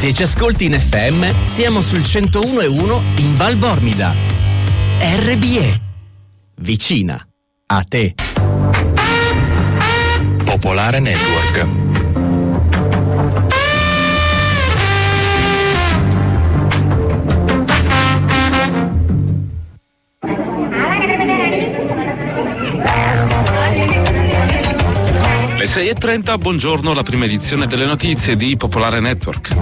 Se ci ascolti in FM, siamo sul 101.1 in Val Bormida. RBE. Vicina a te. Popolare Network. Le 6:30, buongiorno, la prima edizione delle notizie di Popolare Network.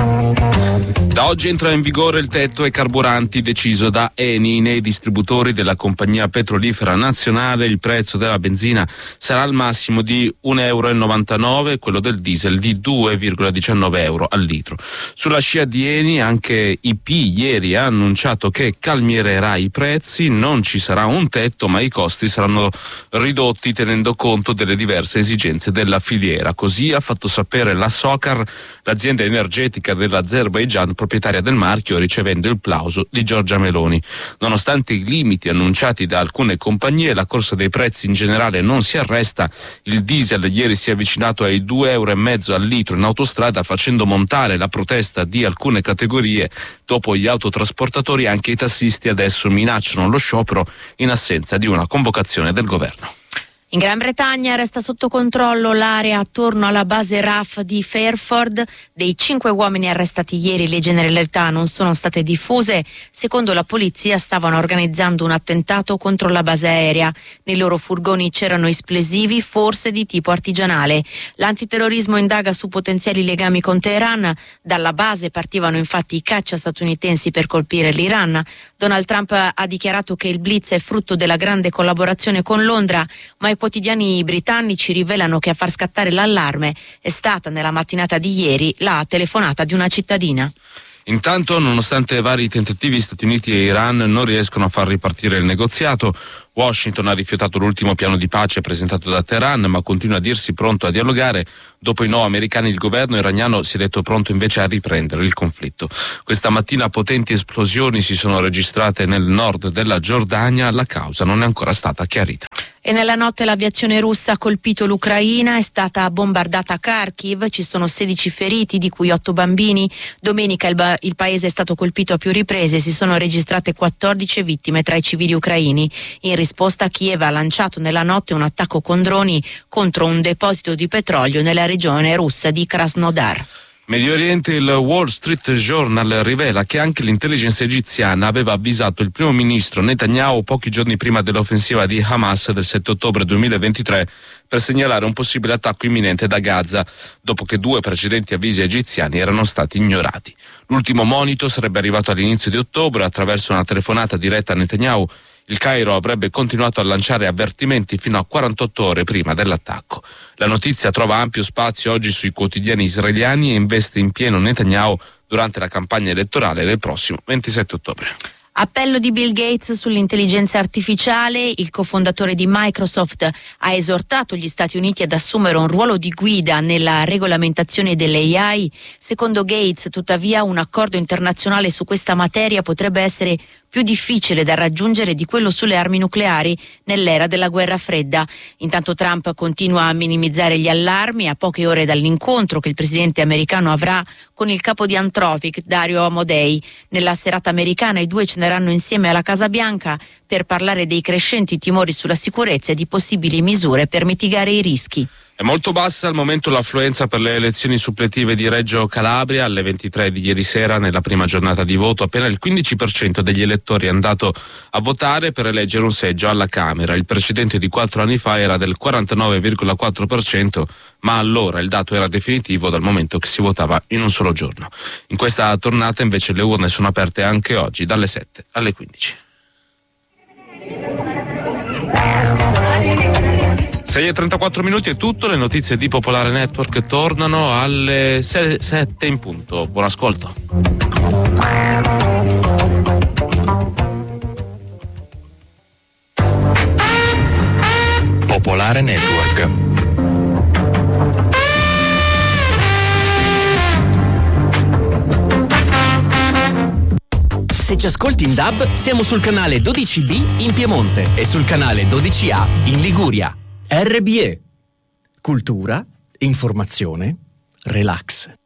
Da oggi entra in vigore il tetto ai carburanti deciso da ENI. Nei distributori della compagnia petrolifera nazionale il prezzo della benzina sarà al massimo di €1,99, quello del diesel di €2,19 al litro. Sulla scia di ENI anche IP ieri ha annunciato che calmiererà i prezzi, non ci sarà un tetto ma i costi saranno ridotti tenendo conto delle diverse esigenze della filiera. Così ha fatto sapere la Socar, l'azienda energetica dell'Azerbaigian proprietaria del marchio, ricevendo il plauso di Giorgia Meloni. Nonostante i limiti annunciati da alcune compagnie, la corsa dei prezzi in generale non si arresta. Il diesel ieri si è avvicinato ai €2,50 al litro in autostrada, facendo montare la protesta di alcune categorie. Dopo gli autotrasportatori, anche i tassisti adesso minacciano lo sciopero in assenza di una convocazione del governo. In Gran Bretagna resta sotto controllo l'area attorno alla base RAF di Fairford. Dei 5 uomini arrestati ieri, le generalità non sono state diffuse. Secondo la polizia stavano organizzando un attentato contro la base aerea. Nei loro furgoni c'erano esplosivi, forse di tipo artigianale. L'antiterrorismo indaga su potenziali legami con Teheran. Dalla base partivano infatti i caccia statunitensi per colpire l'Iran. Donald Trump ha dichiarato che il blitz è frutto della grande collaborazione con Londra, ma i quotidiani britannici rivelano che a far scattare l'allarme è stata nella mattinata di ieri la telefonata di una cittadina. Intanto, nonostante vari tentativi, Stati Uniti e Iran non riescono a far ripartire il negoziato. Washington ha rifiutato l'ultimo piano di pace presentato da Teheran, ma continua a dirsi pronto a dialogare. Dopo i no americani, il governo iraniano si è detto pronto invece a riprendere il conflitto. Questa mattina potenti esplosioni si sono registrate nel nord della Giordania, la causa non è ancora stata chiarita. E nella notte l'aviazione russa ha colpito l'Ucraina, è stata bombardata Kharkiv, ci sono 16 feriti, di cui 8 bambini. Domenica il paese è stato colpito a più riprese, si sono registrate 14 vittime tra i civili ucraini. In risposta, Kiev ha lanciato nella notte un attacco con droni contro un deposito di petrolio nella regione russa di Krasnodar. Medio Oriente, il Wall Street Journal rivela che anche l'intelligence egiziana aveva avvisato il primo ministro Netanyahu pochi giorni prima dell'offensiva di Hamas del 7 ottobre 2023 per segnalare un possibile attacco imminente da Gaza, dopo che 2 precedenti avvisi egiziani erano stati ignorati. L'ultimo monito sarebbe arrivato all'inizio di ottobre attraverso una telefonata diretta a Netanyahu. Il Cairo avrebbe continuato a lanciare avvertimenti fino a 48 ore prima dell'attacco. La notizia trova ampio spazio oggi sui quotidiani israeliani e investe in pieno Netanyahu durante la campagna elettorale del prossimo 27 ottobre. Appello di Bill Gates sull'intelligenza artificiale. Il cofondatore di Microsoft ha esortato gli Stati Uniti ad assumere un ruolo di guida nella regolamentazione dell'AI. Secondo Gates, tuttavia, un accordo internazionale su questa materia potrebbe essere più difficile da raggiungere di quello sulle armi nucleari nell'era della guerra fredda. Intanto Trump continua a minimizzare gli allarmi a poche ore dall'incontro che il presidente americano avrà con il capo di Anthropic, Dario Amodei. Nella serata americana i due ceneranno insieme alla Casa Bianca per parlare dei crescenti timori sulla sicurezza e di possibili misure per mitigare i rischi. È molto bassa al momento l'affluenza per le elezioni suppletive di Reggio Calabria. Alle 23 di ieri sera, nella prima giornata di voto, appena il 15% degli elettori è andato a votare per eleggere un seggio alla Camera. Il precedente di 4 anni fa era del 49,4%, ma allora il dato era definitivo dal momento che si votava in un solo giorno. In questa tornata invece le urne sono aperte anche oggi dalle 7 alle 15. 6:34 è tutto, le notizie di Popolare Network tornano alle 7 in punto. Buon ascolto. Popolare Network. Se ci ascolti in DAB, siamo sul canale 12B in Piemonte e sul canale 12A in Liguria. RBE. Cultura, informazione, relax.